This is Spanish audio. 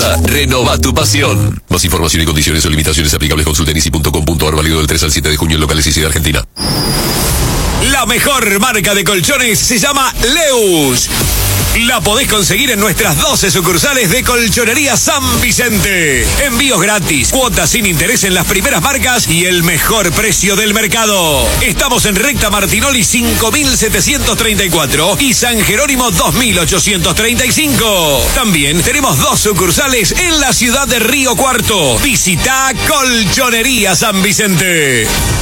Renova tu pasión. Más información y condiciones o limitaciones aplicables con sultenisi.com.ar, válido del 3 al 7 de junio en locales y de Argentina. La mejor marca de colchones se llama Leus. La podés conseguir en nuestras 12 sucursales de Colchonería San Vicente. Envíos gratis, cuotas sin interés en las primeras marcas y el mejor precio del mercado. Estamos en Recta Martinoli 5734 y San Jerónimo 2835. También tenemos 2 sucursales en la ciudad de Río Cuarto. Visita Colchonería San Vicente.